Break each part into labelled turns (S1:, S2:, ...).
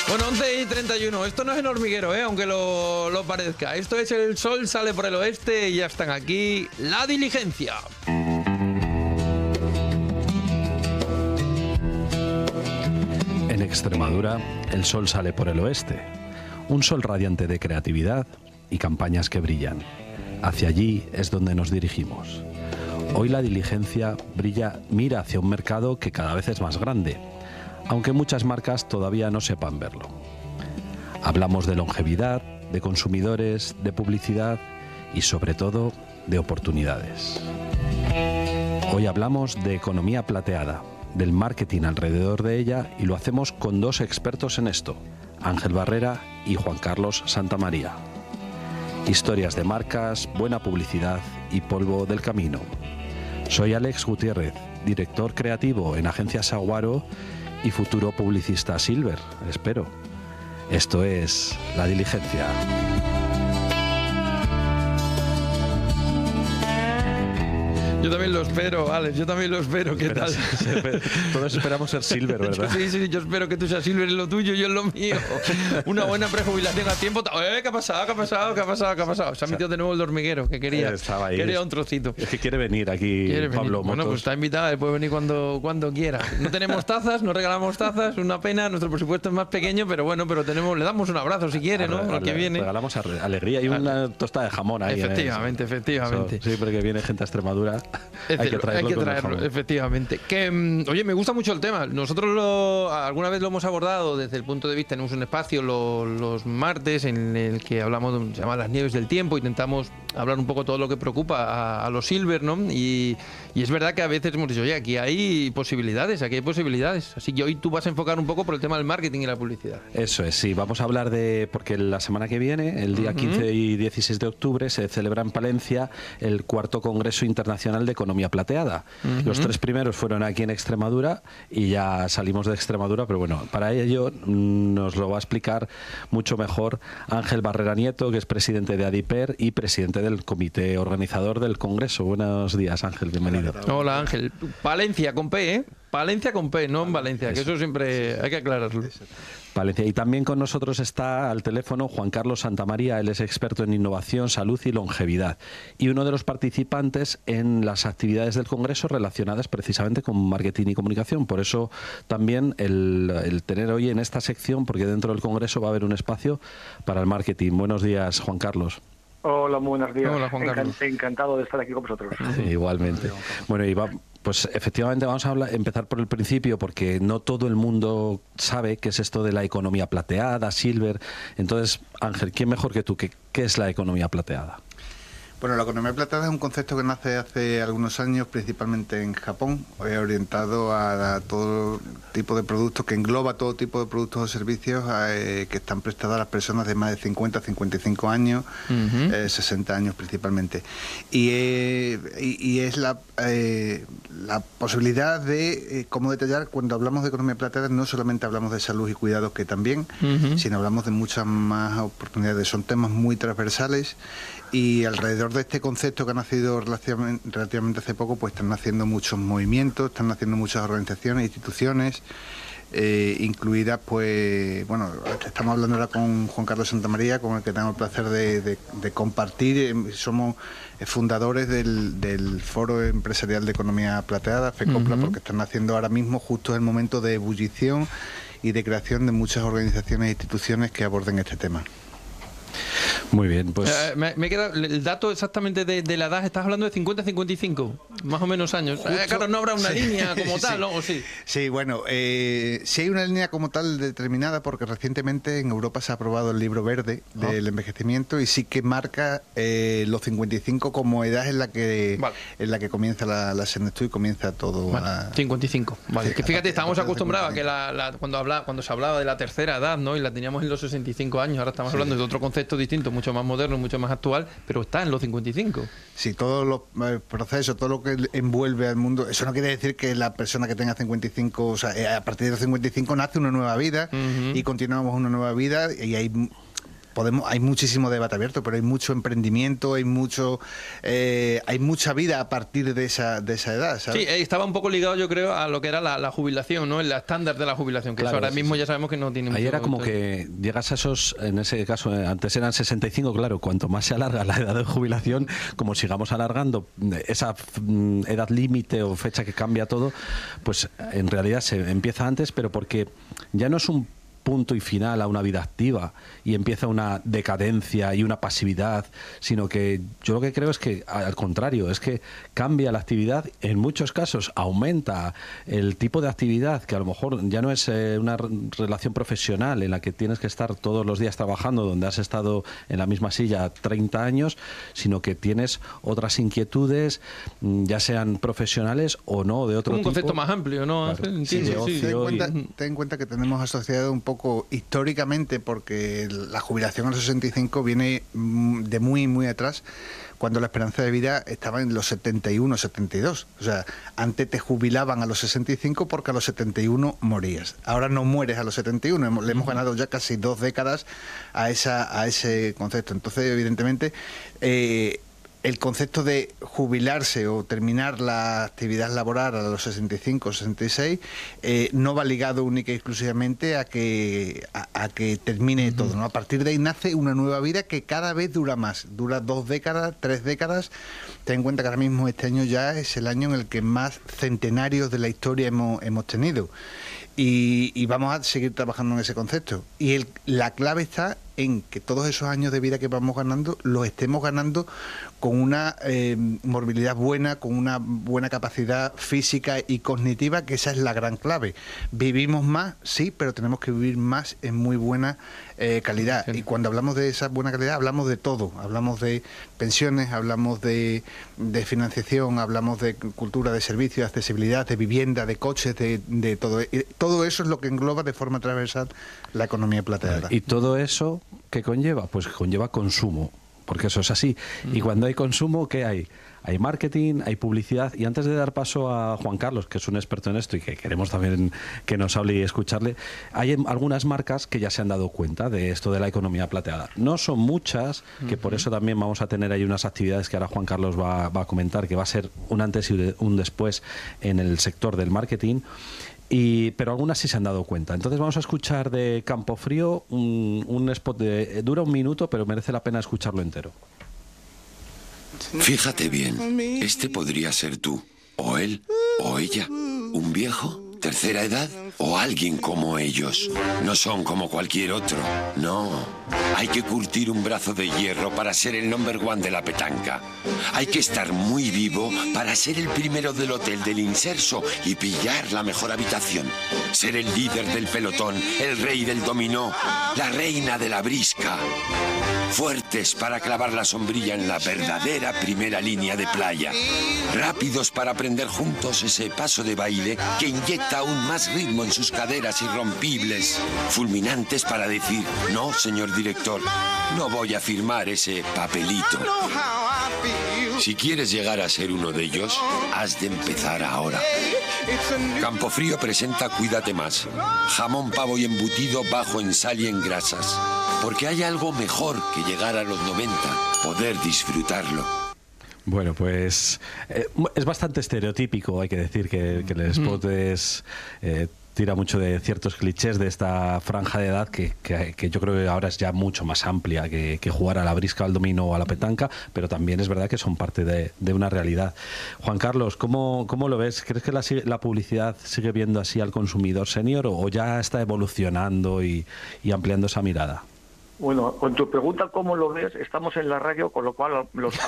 S1: Bueno, 11:31. Esto no es El Hormiguero, aunque lo parezca. Esto es El Sol Sale por el Oeste y ya están aquí La Diligencia.
S2: En Extremadura, el sol sale por el oeste. Un sol radiante de creatividad y campañas que brillan. Hacia allí es donde nos dirigimos. Hoy La Diligencia mira hacia un mercado que cada vez es más grande, aunque muchas marcas todavía no sepan verlo. Hablamos de longevidad, de consumidores, de publicidad y sobre todo de oportunidades. Hoy hablamos de economía plateada, del marketing alrededor de ella, y lo hacemos con dos expertos en esto, Ángel Barrera y Juan Carlos Santamaría. Historias de marcas, buena publicidad y polvo del camino. Soy Alex Gutiérrez, director creativo en Agencia Saguaro y futuro publicista Silver, espero. Esto es La Diligencia.
S1: Yo también lo espero, Alex, yo también lo espero. ¿Qué tal?
S2: Todos esperamos ser Silver, ¿verdad?
S1: Sí, yo espero que tú seas Silver en lo tuyo y yo en lo mío. Una buena prejubilación a tiempo. ¿Qué ha pasado? Se ha metido de nuevo El Hormiguero, que quería.
S2: Estaba ahí.
S1: Quería un trocito.
S2: Es que quiere venir aquí Pablo Motos.
S1: Bueno, pues está invitada, puede venir cuando quiera. No tenemos tazas, no regalamos tazas, una pena, nuestro presupuesto es más pequeño, pero bueno, le damos un abrazo si quiere, ¿no? Al que viene.
S2: Regalamos alegría y una tostada de jamón ahí.
S1: Efectivamente.
S2: Siempre que viene gente a Extremadura. Hay que traerlo,
S1: efectivamente. Oye, me gusta mucho el tema. Nosotros alguna vez lo hemos abordado desde el punto de vista, tenemos un espacio los martes en el que hablamos, se llama Las Nieves del Tiempo, intentamos hablar un poco todo lo que preocupa a los Silver, ¿no? Y es verdad que a veces hemos dicho, oye, aquí hay posibilidades. Así que hoy tú vas a enfocar un poco por el tema del marketing y la publicidad.
S2: Eso es, sí. Vamos a hablar porque la semana que viene, el día 15 y 16 de octubre, se celebra en Palencia el cuarto Congreso Internacional de Economía Plateada. Los 3 primeros fueron aquí en Extremadura y ya salimos de Extremadura, pero bueno, para ello nos lo va a explicar mucho mejor Ángel Barrera Nieto, que es presidente de Adiper y presidente del comité organizador del Congreso. Buenos días, Ángel, bienvenido.
S1: Hola, Ángel. Palencia con P, ¿eh? Palencia con P, no en Valencia, que eso siempre hay que aclararlo.
S2: Palencia. Y también con nosotros está al teléfono Juan Carlos Santamaría, él es experto en innovación, salud y longevidad y uno de los participantes en las actividades del Congreso relacionadas precisamente con marketing y comunicación. Por eso también el tener hoy en esta sección, porque dentro del Congreso va a haber un espacio para el marketing. Buenos días, Juan Carlos.
S3: Hola, muy buenos días.
S1: Hola, Juan Carlos.
S3: Encantado de estar aquí con vosotros.
S2: Sí, igualmente. Bueno, y pues efectivamente vamos a empezar por el principio, porque no todo el mundo sabe qué es esto de la economía plateada, Silver. Entonces, Ángel, ¿quién mejor que tú? ¿Qué es la economía plateada?
S4: Bueno, la economía plateada es un concepto que nace hace algunos años, principalmente en Japón, orientado a todo tipo de productos, que engloba todo tipo de productos o servicios que están prestados a las personas de más de 50, 55 años, 60 años principalmente. Y es la posibilidad de, cómo detallar, cuando hablamos de economía plateada, no solamente hablamos de salud y cuidados, que también, sino hablamos de muchas más oportunidades. Son temas muy transversales. Y alrededor de este concepto que ha nacido relativamente hace poco, pues están naciendo muchos movimientos, están naciendo muchas organizaciones, instituciones, incluidas, pues, bueno, estamos hablando ahora con Juan Carlos Santamaría, con el que tengo el placer de compartir. Somos fundadores del Foro Empresarial de Economía Plateada, FECOPLA, porque están naciendo ahora mismo justo el momento de ebullición y de creación de muchas organizaciones e instituciones que aborden este tema.
S2: Muy bien, pues...
S1: me queda el dato exactamente de la edad. Estás hablando de 50-55, más o menos años. Claro, no habrá una línea como tal, ¿no? ¿O sí?
S4: Sí, bueno, sí hay una línea como tal determinada, porque recientemente en Europa se ha aprobado el libro verde del envejecimiento y sí que marca los 55 como edad en la que comienza la senectud y comienza todo.
S1: Vale, 55. Vale.
S4: Sí,
S1: que fíjate, estábamos acostumbrados a que cuando se hablaba de la tercera edad, ¿no? Y la teníamos en los 65 años, ahora estamos hablando de otro concepto distinto, mucho más moderno, mucho más actual, pero está en los 55.
S4: Sí, todos los procesos, todo lo que envuelve al mundo, eso no quiere decir que la persona que tenga 55, o sea, a partir de los 55 nace una nueva vida y continuamos una nueva vida, y hay hay muchísimo debate abierto, pero hay mucho emprendimiento, hay mucha vida a partir de esa edad, ¿sabes?
S1: Sí, estaba un poco ligado, yo creo, a lo que era la jubilación, ¿no? El estándar de la jubilación, que
S2: claro,
S1: eso ahora mismo ya sabemos que no tiene mucho.
S2: Ahí era como que llegas a esos, en ese caso, antes eran 65, claro, cuanto más se alarga la edad de jubilación, como sigamos alargando esa edad límite o fecha que cambia todo, pues en realidad se empieza antes, pero porque ya no es un punto y final a una vida activa y empieza una decadencia y una pasividad, sino que yo lo que creo es que al contrario, es que cambia la actividad, en muchos casos aumenta el tipo de actividad, que a lo mejor ya no es una relación profesional en la que tienes que estar todos los días trabajando donde has estado en la misma silla 30 años, sino que tienes otras inquietudes, ya sean profesionales o no, de otro tipo.
S1: Un concepto más amplio, ¿no?
S2: Claro.
S1: Sí.
S4: Ten en cuenta que tenemos asociado un poco históricamente, porque la jubilación a los 65 viene de muy, muy atrás, cuando la esperanza de vida estaba en los 71, 72. O sea, antes te jubilaban a los 65 porque a los 71 morías. Ahora no mueres a los 71. Le hemos ganado ya casi 2 décadas a ese concepto. Entonces, evidentemente, el concepto de jubilarse o terminar la actividad laboral a los 65 o 66 no va ligado única y exclusivamente a que termine todo, ¿no? A partir de ahí nace una nueva vida que cada vez dura más, dura 2 décadas, 3 décadas. Ten en cuenta que ahora mismo este año ya es el año en el que más centenarios de la historia hemos tenido. Y vamos a seguir trabajando en ese concepto. Y la clave está en que todos esos años de vida que vamos ganando, los estemos ganando con una morbilidad buena, con una buena capacidad física y cognitiva, que esa es la gran clave. Vivimos más, sí, pero tenemos que vivir más en muy buena calidad. Sí. Y cuando hablamos de esa buena calidad, hablamos de todo. Hablamos de pensiones, hablamos de financiación, hablamos de cultura, de servicios, de accesibilidad, de vivienda, de coches, de todo. Todo eso es lo que engloba de forma transversal la economía plateada.
S2: Y todo eso, ¿qué conlleva? Pues conlleva consumo, porque eso es así. Y cuando hay consumo, ¿qué hay? Hay marketing, hay publicidad. Y antes de dar paso a Juan Carlos, que es un experto en esto y que queremos también que nos hable y escucharle, hay algunas marcas que ya se han dado cuenta de esto de la economía plateada. No son muchas, que por eso también vamos a tener ahí unas actividades que ahora Juan Carlos va a comentar, que va a ser un antes y un después en el sector del marketing. Pero algunas sí se han dado cuenta. Entonces vamos a escuchar de Campofrío un spot dura 1 minuto, pero merece la pena escucharlo entero.
S5: Fíjate bien, este podría ser tú, o él, o ella, un viejo, tercera edad, o alguien como ellos. No son como cualquier otro, no. Hay que curtir un brazo de hierro para ser el number 1 de la petanca. Hay que estar muy vivo para ser el primero del hotel del inserso y pillar la mejor habitación. Ser el líder del pelotón, el rey del dominó, la reina de la brisca. Fuertes para clavar la sombrilla en la verdadera primera línea de playa. Rápidos para aprender juntos ese paso de baile que inyecta aún más ritmo en sus caderas irrompibles. Fulminantes para decir, no, señor director, no voy a firmar ese papelito. Si quieres llegar a ser uno de ellos, has de empezar ahora. Campofrío presenta Cuídate Más. Jamón, pavo y embutido bajo en sal y en grasas. Porque hay algo mejor que llegar a los 90, poder disfrutarlo.
S2: Bueno, pues es bastante estereotípico, hay que decir que el spot tira mucho de ciertos clichés de esta franja de edad que yo creo que ahora es ya mucho más amplia que jugar a la brisca, al dominó o a la petanca, pero también es verdad que son parte de una realidad. Juan Carlos, ¿cómo lo ves? ¿Crees que la publicidad sigue viendo así al consumidor senior o ya está evolucionando y ampliando esa mirada?
S3: Bueno, con tu pregunta, ¿cómo lo ves? Estamos en la radio, con lo cual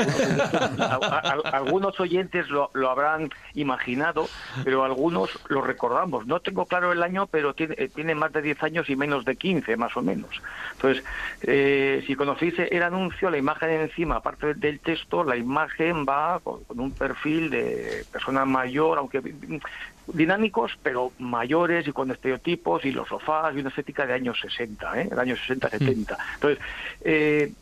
S3: algunos oyentes lo habrán imaginado, pero algunos lo recordamos. No tengo claro el año, pero tiene más de 10 años y menos de 15, más o menos. Entonces, si conocéis el anuncio, la imagen encima, aparte del texto, la imagen va con un perfil de persona mayor, aunque dinámicos, pero mayores y con estereotipos y los sofás y una estética de años 60, el año 60-70. Entonces,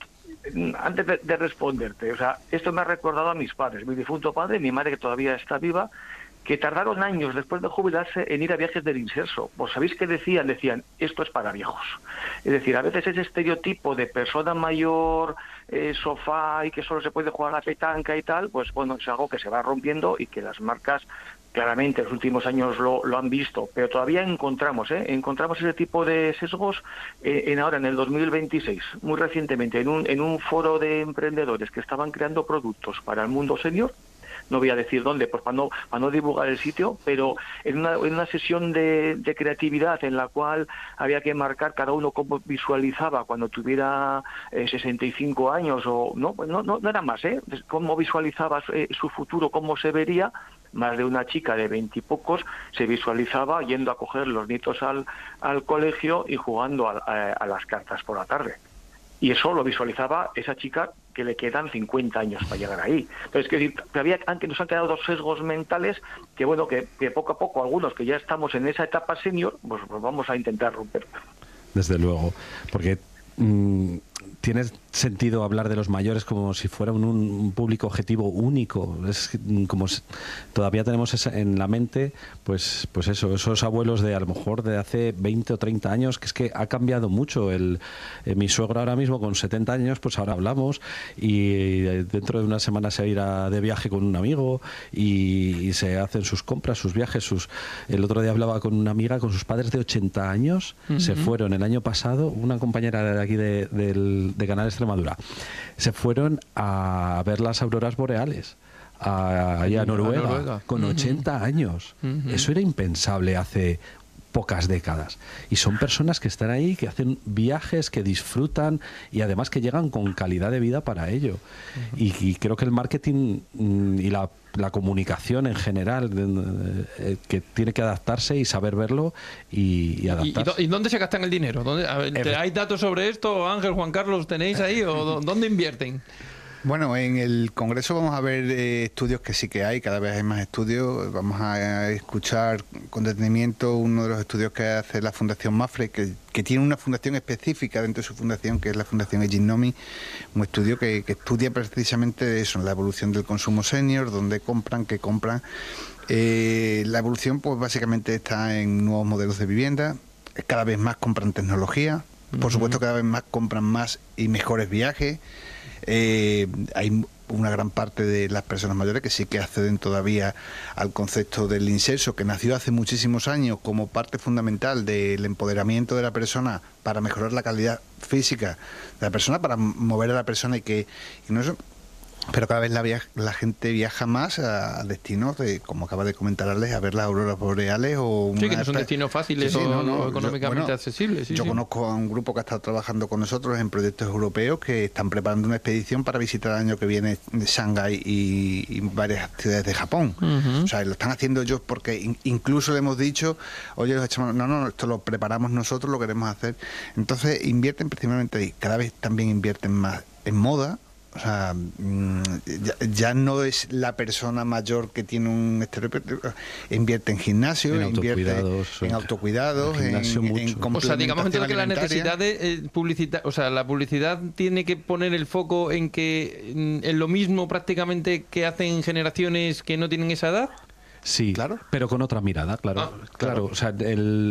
S3: antes de responderte, o sea, esto me ha recordado a mis padres, mi difunto padre, mi madre que todavía está viva, que tardaron años después de jubilarse en ir a viajes del inserso. ¿Vos sabéis qué decían? Decían, esto es para viejos. Es decir, a veces ese estereotipo de persona mayor, sofá y que solo se puede jugar a la petanca y tal, pues bueno, es algo que se va rompiendo y que las marcas claramente en los últimos años lo han visto, pero todavía encontramos ese tipo de sesgos ahora en el 2026, muy recientemente, en un foro de emprendedores que estaban creando productos para el mundo senior. No voy a decir dónde, pues para no divulgar el sitio, pero en una sesión de creatividad en la cual había que marcar cada uno cómo visualizaba cuando tuviera 65 años, o no era más, cómo visualizaba su futuro, cómo se vería. Más de una chica de 20 y pocos se visualizaba yendo a coger los nietos al colegio y jugando a las cartas por la tarde. Y eso lo visualizaba esa chica que le quedan 50 años para llegar ahí. Entonces, que nos han quedado dos sesgos mentales que, bueno, que poco a poco algunos que ya estamos en esa etapa senior, pues vamos a intentar romper.
S2: Desde luego, porque tiene sentido hablar de los mayores como si fuera un público objetivo único. Es como todavía tenemos en la mente, pues eso, esos abuelos de a lo mejor de hace 20 o 30 años, que es que ha cambiado mucho. Mi suegro ahora mismo con 70 años, pues ahora hablamos y dentro de una semana se irá de viaje con un amigo y se hacen sus compras, sus viajes. El otro día hablaba con una amiga con sus padres de 80 años, se fueron el año pasado, una compañera de aquí de Canal Extremadura, se fueron a ver las auroras boreales allá a Noruega, con 80 años. Eso era impensable hace pocas décadas. Y son personas que están ahí, que hacen viajes, que disfrutan y además que llegan con calidad de vida para ello. Y creo que el marketing y la comunicación en general que tiene que adaptarse y saber verlo y adaptarse.
S1: ¿Y dónde se gastan el dinero? ¿Hay datos sobre esto? Ángel, Juan Carlos, ¿tenéis ahí? ¿O dónde invierten?
S4: Bueno, en el Congreso vamos a ver estudios que sí que hay, cada vez hay más estudios. Vamos a escuchar con detenimiento uno de los estudios que hace la Fundación Mapfre, que tiene una fundación específica dentro de su fundación, que es la Fundación Eginomi, un estudio que estudia precisamente eso, la evolución del consumo senior, dónde compran, qué compran. La evolución pues básicamente está en nuevos modelos de vivienda, cada vez más compran tecnología, por supuesto cada vez más compran más y mejores viajes. Hay una gran parte de las personas mayores que sí que acceden todavía al concepto del inserso, que nació hace muchísimos años como parte fundamental del empoderamiento de la persona para mejorar la calidad física de la persona, para mover a la persona y no eso. Pero cada vez la gente viaja más a destinos, como acaba de comentar Alex, a ver las auroras boreales o...
S1: Sí, que no son destinos fáciles o económicamente accesibles.
S4: Yo conozco a un grupo que ha estado trabajando con nosotros en proyectos europeos que están preparando una expedición para visitar el año que viene de Shanghái y varias ciudades de Japón. O sea, lo están haciendo ellos porque incluso le hemos dicho, oye, no, esto lo preparamos nosotros, lo queremos hacer. Entonces invierten principalmente ahí. Cada vez también invierten más en moda. O sea, ya no es la persona mayor que tiene un estereotipo, invierte en gimnasio, invierte en autocuidados, en complementación.
S1: O sea, digamos entonces que la necesidad de publicitar, o sea, la publicidad tiene que poner el foco en que en lo mismo prácticamente que hacen generaciones que no tienen esa edad.
S2: Sí, claro, pero con otra mirada, claro. O sea,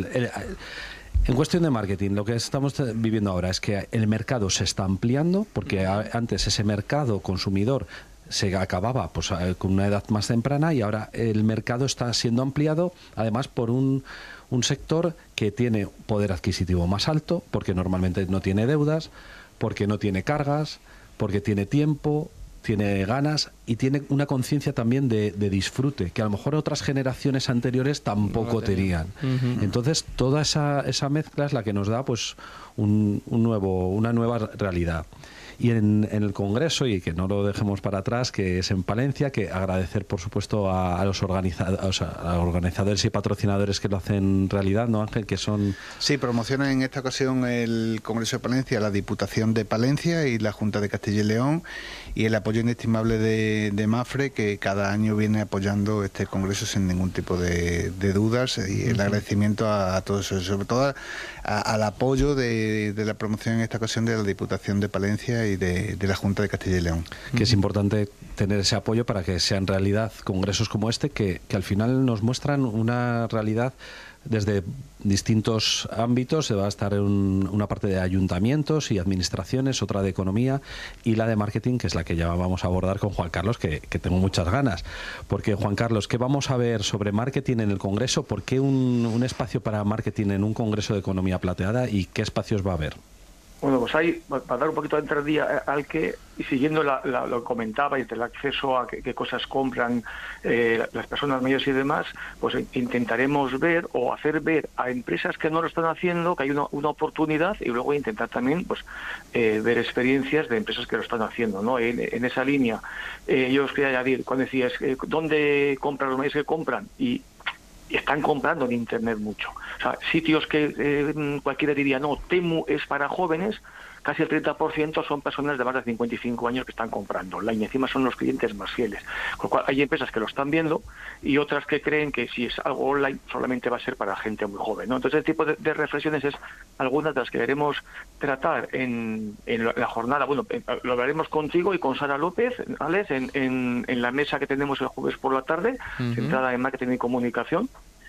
S2: en cuestión de marketing, lo que estamos viviendo ahora es que el mercado se está ampliando, porque antes ese mercado consumidor se acababa pues con una edad más temprana y ahora el mercado está siendo ampliado, además por un sector que tiene poder adquisitivo más alto, porque normalmente no tiene deudas, porque no tiene cargas, porque tiene tiempo, tiene ganas y tiene una conciencia también de disfrute, que a lo mejor otras generaciones anteriores tampoco tenían. Entonces, toda esa mezcla es la que nos da pues una nueva realidad. Y en el Congreso, y que no lo dejemos para atrás, que es en Palencia, que agradecer, por supuesto, a los organizadores y patrocinadores que lo hacen realidad, ¿no, Ángel? Que son...
S4: Sí, promocionan en esta ocasión el Congreso de Palencia, la Diputación de Palencia y la Junta de Castilla y León, y el apoyo inestimable de de Mapfre, que cada año viene apoyando este congreso sin ningún tipo de dudas, y el agradecimiento a todos eso, sobre todo al apoyo de la promoción en esta ocasión de la Diputación de Palencia y de la Junta de Castilla y León.
S2: Que es importante tener ese apoyo para que sean realidad congresos como este, que al final nos muestran una realidad desde distintos ámbitos. Se va a estar en una parte de ayuntamientos y administraciones, otra de economía y la de marketing, que es la que ya vamos a abordar con Juan Carlos, que tengo muchas ganas. Porque, Juan Carlos, ¿qué vamos a ver sobre marketing en el Congreso? ¿Por qué un espacio para marketing en un Congreso de Economía Plateada y qué espacios va a haber?
S3: Bueno, pues ahí, para dar un poquito de entradilla al que, y siguiendo lo que comentaba, y el acceso a qué cosas compran las personas mayores y demás, pues intentaremos ver o hacer ver a empresas que no lo están haciendo, que hay una oportunidad, y luego intentar también pues ver experiencias de empresas que lo están haciendo, ¿no? En esa línea, yo os quería añadir, cuando decías, ¿dónde compran los mayores que compran? Y están comprando en Internet mucho. O sea, sitios que cualquiera diría, no, Temu es para jóvenes, casi el 30% son personas de más de 55 años que están comprando online, y encima son los clientes más fieles. Con lo cual hay empresas que lo están viendo y otras que creen que si es algo online solamente va a ser para gente muy joven, ¿no? Entonces, este tipo de reflexiones es algunas de las que queremos tratar en la jornada. Bueno, lo hablaremos contigo y con Sara López, Alex, en la mesa que tenemos el jueves por la tarde, centrada en marketing y comunicación,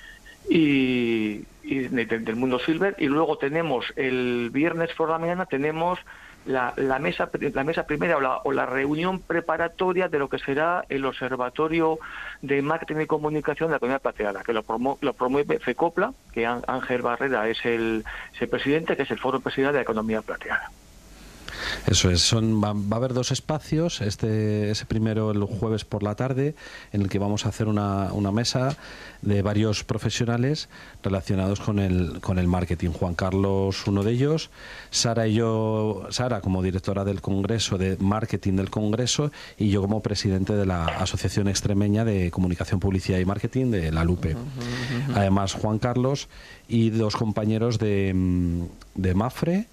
S3: y del mundo Silver. Y luego tenemos el viernes por la mañana tenemos la mesa primera o la reunión preparatoria de lo que será el Observatorio de Marketing y Comunicación de la Economía Plateada, que lo promueve FECOPLA, que Ángel Barrera es el presidente, que es el Foro Empresarial de la Economía Plateada.
S2: Eso es, va a haber dos espacios, ese primero el jueves por la tarde, en el que vamos a hacer una mesa de varios profesionales relacionados con el marketing. Juan Carlos, uno de ellos, Sara y yo, Sara como directora del Congreso de Marketing del Congreso, y yo como presidente de la Asociación Extremeña de Comunicación, Publicidad y Marketing, de la LUPE. Además, Juan Carlos y dos compañeros de Mapfre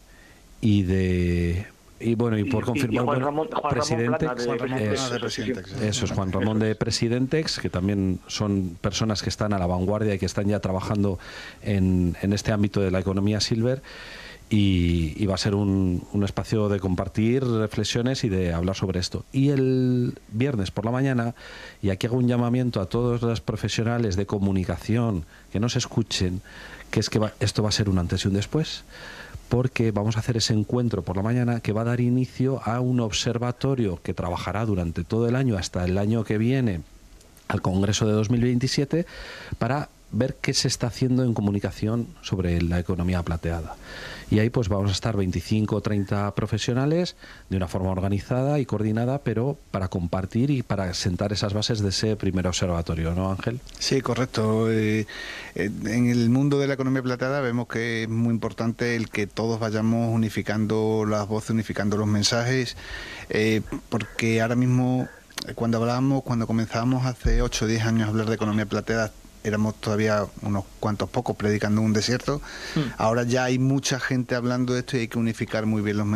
S2: y por confirmar,
S3: Juan Ramón
S2: Presidentex, eso es, Juan Ramón de Presidentex, que también son personas que están a la vanguardia y que están ya trabajando en este ámbito de la economía silver, y va a ser un espacio de compartir reflexiones y de hablar sobre esto. Y el viernes por la mañana, y aquí hago un llamamiento a todos los profesionales de comunicación que nos escuchen, que es que esto va a ser un antes y un después, porque vamos a hacer ese encuentro por la mañana que va a dar inicio a un observatorio que trabajará durante todo el año, hasta el año que viene, al Congreso de 2027, para ver qué se está haciendo en comunicación sobre la economía plateada. Y ahí pues vamos a estar 25 o 30 profesionales de una forma organizada y coordinada, pero para compartir y para sentar esas bases de ese primer observatorio, ¿no, Ángel?
S4: Sí, correcto. En el mundo de la economía plateada vemos que es muy importante el que todos vayamos unificando las voces, unificando los mensajes, porque ahora mismo, cuando comenzábamos hace 8 o 10 años a hablar de economía plateada, éramos todavía unos cuantos pocos predicando en un desierto. Ahora ya hay mucha gente hablando de esto y hay que unificar muy bien los mensajes.